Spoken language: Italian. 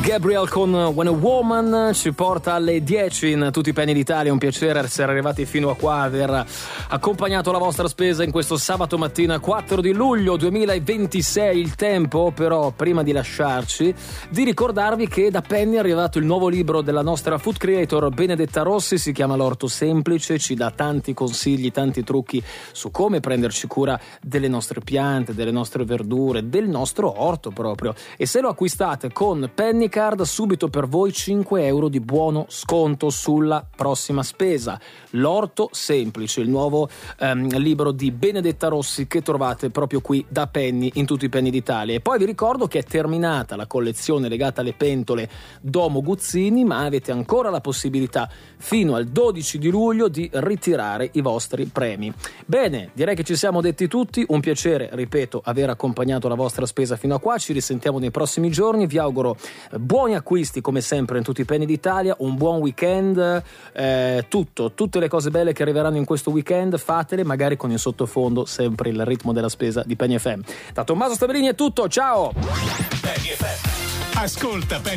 Gabriel con When a Woman ci porta alle 10 in tutti i penny d'Italia. Un piacere essere arrivati fino a qua, aver accompagnato la vostra spesa in questo sabato mattina 4 di luglio 2026. Il tempo però, prima di lasciarci, di ricordarvi che da Penny è arrivato il nuovo libro della nostra food creator Benedetta Rossi, si chiama L'Orto Semplice, ci dà tanti consigli, tanti trucchi su come prenderci cura delle nostre piante, delle nostre verdure, del nostro orto proprio. E se lo acquistate con Penny Card, subito per voi 5 euro di buono sconto sulla prossima spesa. L'Orto Semplice, il nuovo libro di Benedetta Rossi che trovate proprio qui da Penny in tutti i penny d'Italia. E poi vi ricordo che è terminata la collezione legata alle pentole Domo Guzzini, ma avete ancora la possibilità fino al 12 di luglio di ritirare i vostri premi. Bene, direi che ci siamo detti tutti. Un piacere, ripeto, aver accompagnato la vostra spesa fino a qua. Ci risentiamo nei prossimi giorni. Vi auguro buoni acquisti come sempre in tutti i penny d'Italia, un buon weekend, tutte le cose belle che arriveranno in questo weekend fatele, magari con in sottofondo sempre il ritmo della spesa di Penny FM. Da Tommaso Staberini è tutto, ciao! Ascolta Penny